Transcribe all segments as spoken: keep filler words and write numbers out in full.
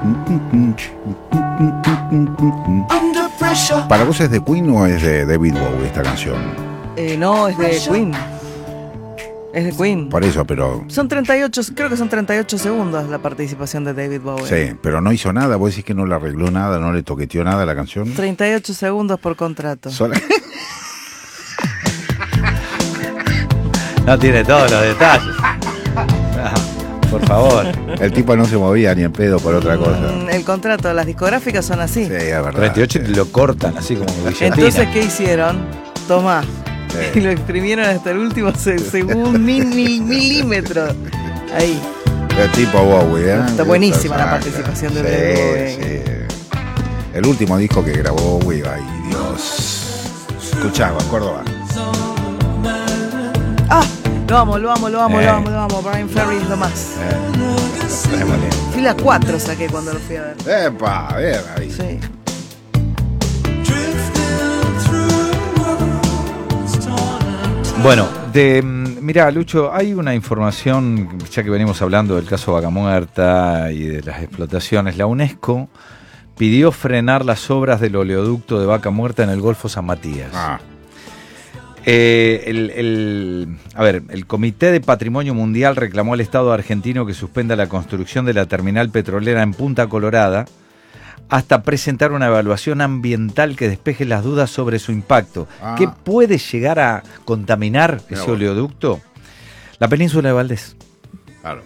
¿Para vos es de Queen o es de David Bowie esta canción? Eh, no, es de Queen. Es de Queen. Por eso, pero... Son treinta y ocho, creo que son treinta y ocho segundos la participación de David Bowie. Sí, pero no hizo nada. Vos decís que no le arregló nada, no le toqueteó nada a la canción. treinta y ocho segundos por contrato. Sola... No tiene todos los detalles. No, por favor. El tipo no se movía ni en pedo por otra cosa. Mm, el contrato, las discográficas son así. Sí, es verdad. treinta y ocho sí. lo cortan así como billetina. Entonces, ¿qué hicieron? Tomá. Sí. Y lo exprimieron hasta el último se- segundo mil, mil, milímetro. Ahí. El tipo Bowie, ¿eh? Está buenísima la Exacto. participación de Sí, David Bowie. sí. El último disco que grabó Bowie, ay Dios. Escuchaba, Córdoba. ¡Ah! Lo amo, lo amo, lo amo, Eh. lo amo, lo amo. Brian Ferry es lo más. Fila cuatro saqué cuando lo fui a ver. Epa, bien ahí. Sí. Bueno, de, mira, Lucho, hay una información, ya que venimos hablando del caso Vaca Muerta y de las explotaciones. La UNESCO pidió frenar las obras del oleoducto de Vaca Muerta en el Golfo San Matías. Ah, Eh, el, el- a ver, el Comité de Patrimonio Mundial reclamó al Estado argentino que suspenda la construcción de la terminal petrolera en Punta Colorada hasta presentar una evaluación ambiental que despeje las dudas sobre su impacto. Ah. ¿Qué puede llegar a contaminar Mirá ese vos. oleoducto? La península de Valdés. claro.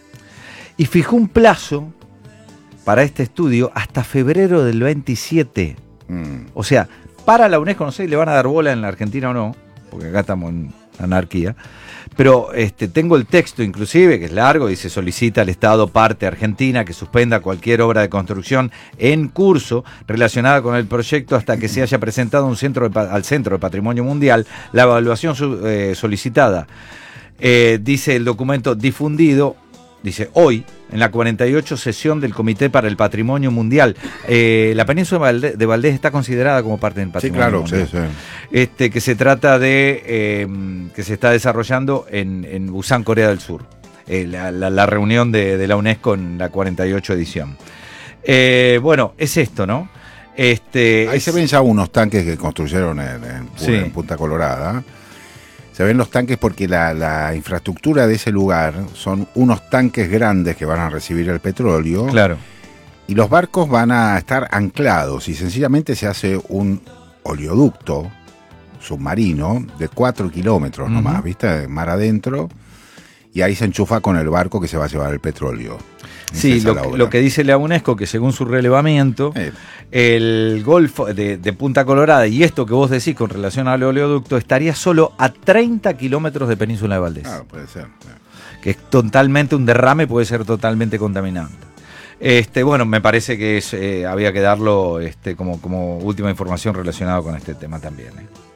Y fijó un plazo para este estudio hasta febrero del veintisiete. Mm. O sea, para la UNESCO, no sé si le van a dar bola en la Argentina o no, porque acá estamos en anarquía, pero este, tengo el texto inclusive, que es largo, y se solicita al Estado parte argentina que suspenda cualquier obra de construcción en curso relacionada con el proyecto hasta que se haya presentado un centro de pa- al Centro de Patrimonio Mundial la evaluación su- eh, solicitada. Eh, dice el documento difundido, dice hoy, en la cuarenta y ocho sesión del Comité para el Patrimonio Mundial. Eh, la península de Valdés, de Valdés está considerada como parte del Sí, patrimonio claro, mundial. sí, sí. Este, que se trata de, eh, que se está desarrollando en, en Busan, Corea del Sur. Eh, la, la- la reunión de, de la UNESCO en la cuarenta y ocho edición. Eh, bueno, es esto, ¿no? Este, Ahí es- se ven ya unos tanques que construyeron en, en, Sí. en Punta Colorada. Se ven los tanques porque la, la infraestructura de ese lugar son unos tanques grandes que van a recibir el petróleo. Claro. Y los barcos van a estar anclados y sencillamente se hace un oleoducto submarino de cuatro kilómetros Ujú. nomás, ¿viste? Mar adentro. Y ahí se enchufa con el barco que se va a llevar el petróleo. Sí, Esa es lo, la obra. lo que dice la UNESCO, que según su relevamiento, Eh, el Golfo de, de Punta Colorada y esto que vos decís con relación al oleoducto estaría solo a treinta kilómetros de Península de Valdés, claro, puede ser. que es totalmente un derrame, puede ser totalmente contaminante. Este, bueno, me parece que es, eh, había que darlo este, como, como última información relacionada con este tema también. ¿eh?